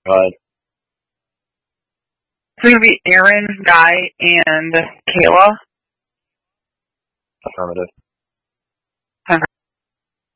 Go ahead. It's going to be Aaron, Guy, and Kayla. Affirmative.